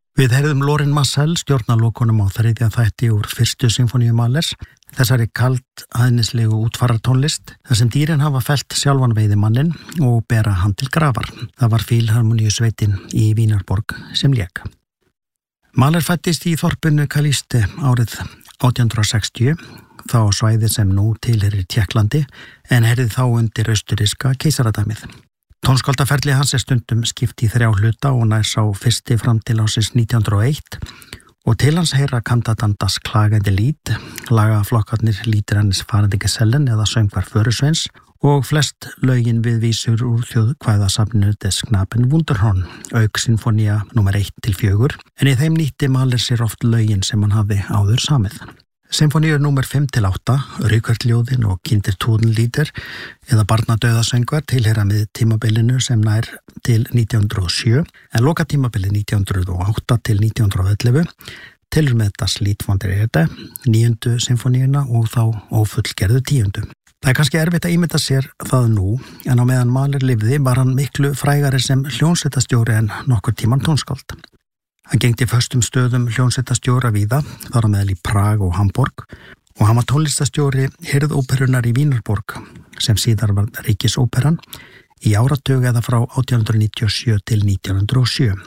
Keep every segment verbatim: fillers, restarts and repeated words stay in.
Við heyrðum Lorin Maazel stjórna lokunum á þriðja þætti úr fyrstu symfóníu Mahlers, þessari kalt hæðnislegu útfarartónlist, þar sem dýrin hafa fellt sjálfan veiðimanninn og bera hann til grafar. Það var Fílharmoníusveitin í Vínarborg sem lék. Mahler fæddist í þorpinu Kaliste árið átján hundrað sextíu, þá á svæði sem nú tilheyrir Tékklandi, en heyrði þá undir austuríska keisaradæmið. Tónskáldaferli hans er stundum skipt í þrjá hluta og nær sá fyrsti fram til ásins nítján hundrað og eitt og til hans heyra kantatann Das klagende Lied, lagaflokkarnir Lieder eines fahrenden Gesellen eða Söngvar Förusveins og flest lögin við vísur úr þjóðkvæðasafninu Des Knaben Wunderhorn, auk sinfonía númer eitt til fjögur, en í þeim nýtti Mahler sér oft lögin sem hann hafði áður samið. Symfoníur númer fimm til átta, Rykvertljóðin og Kinder Tudenlieder eða Barnadauðasöngvar tilheyra með tímabilinu sem nær til nítján hundrað og sjö, en loka tímabilið nítján hundrað og átta til nítján hundrað og ellefu tilur með Das Lied von der Erde, níundu symfoníuna og þá ófullgerðu tíundu. Það er kannski erfitt að ímynda sér það nú, en á meðan Mahler lifði var hann miklu frægari sem hljómsveitarstjóri en nokkur tíman tónskáld. Hann gegndi föstum stöðum hljómsveitarstjóra víða, þar á meðal í Prag og Hamborg, og hann var tónlistastjóri hirðóperunar í Vínarborg, sem síðar var ríkisóperan, í áratug eða frá átján hundrað níutíu og sjö til nítján hundrað og sjö.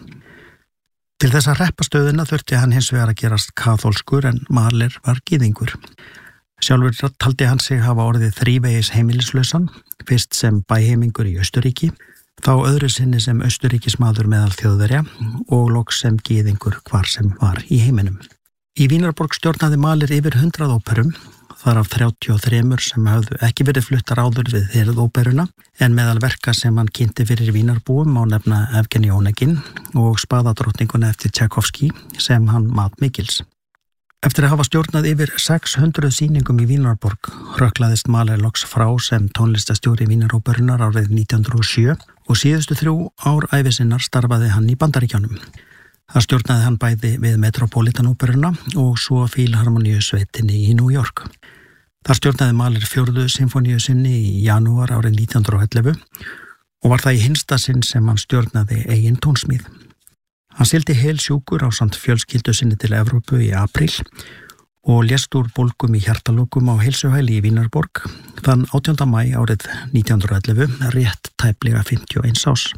Til þess að reppa stöðuna þurfti hann hins vegar að gerast kaþólskur en Mahler var gyðingur. Sjálfur taldi hann sig hafa orðið þrívegis heimilislausan, fyrst sem bæheimingur í Austurríki, þá öðru sinni sem Austurríkismaður meðal Þjóðverja og loks sem gyðingur hvar sem var í heiminum. Í Vínarborg stjórnaði Mahler yfir hundrað óperum, þar af þrjátíu og þrjú sem hafðu ekki verið fluttar áður við hirðóperuna, en meðal verka sem hann kynnti fyrir Vínarbúum má nefna Evgenij Onegin og Spadadrottninguna eftir Tchaikovsky sem hann mat mikils. Eftir að hafa stjórnað yfir sex hundruð sýningum í Vínarborg hrökklaðist Mahler loks frá sem tónlistastjóri Vínaróperunar árið nítján hundrað og sjö og síðustu þrjú ár ævi sinnar starfaði hann í Bandaríkjánum. Það stjórnaði hann bæði við Metropolitan-óperuna og svo Fílharmoníusveitinni í New York. Þar stjórnaði Mahler fjórðu symfoníu sinni í janúar árið nítján hundrað og ellefu og var það í hinsta sinn sem hann stjórnaði eigin tónsmíð. Hann sildi hel sjúkur á samt fjölskyldu sinni til Evrópu í apríl og lést úr bólgum í hjartalokum á heilsuhæli í Vínarborg þann átjánda maí árið nítján hundrað og ellefu, rétt tæplega fimmtíu og eins árs.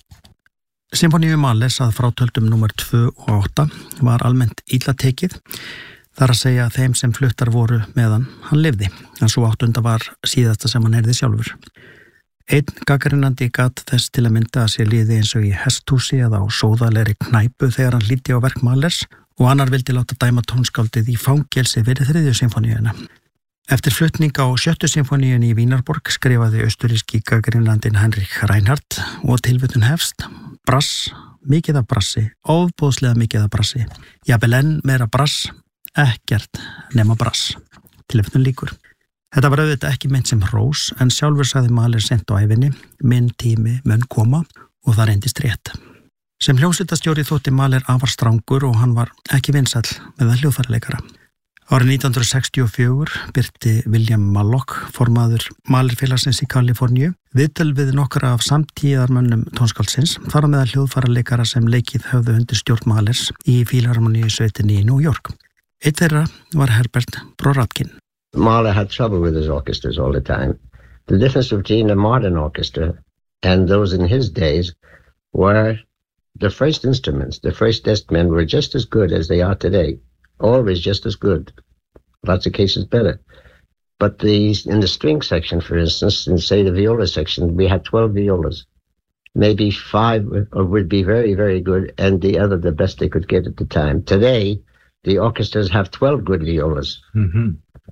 Symfoníu Mahlers að frátöldum númer tvö og átta var almennt illa tekið, þar að segja þeim sem fluttar voru meðan hann lifði, en svo áttunda var síðasta sem hann heyrði sjálfur. Einn gagnrýnandi gat þess til að mynda að sér liði eins og í hesthúsi eða á sóðalegri knæpu þegar hann hlýddi á verk Mahlers og annar vildi láta dæma tónskáldið í fangelsi fyrir þriðju symfoníuna. Eftir flutning á sjöttu symfoníunni í Vínarborg skrifaði austuríski gagnrýnandinn Heinrich Reinhardt og tilvitnun hefst: brass, mikið af brassi, ofboðslega mikið af brassi, jafnvel enn meira brass, ekkert nema brass. Tilvitnun lýkur. Þetta var auðvitað ekki meint sem hrós, en sjálfur sagði Mahler seint á ævinni, minn tími mun koma og það reyndist rétt. Sem hljómsveitarstjóri þótti Mahler afar strangur og hann var ekki vinsæll meðal hljóðfæraleikara. Árið nítján hundrað sextíu og fjögur birti William Mallock, formaður Mahlerfélagsins í Kaliforníu, viðtöl við nokkra af samtíðarmönnum tónskáldsins, þar á meðal hljóðfæraleikara sem leikið höfðu undir stjórn Mahlers í Fílharmoníusveitinni í New York. Eitt þeirra var Herbert Borodkin. Mahler had trouble with his orchestras all the time. The difference between a modern orchestra and those in his days were the first instruments, the first instruments were just as good as they are today. Always just as good. Lots of cases better. But the, in the string section, for instance, in say the viola section, we had twelve violas. Maybe five would be very, very good, and the other the best they could get at the time. Today, the orchestras have twelve good violas. Mm-hmm.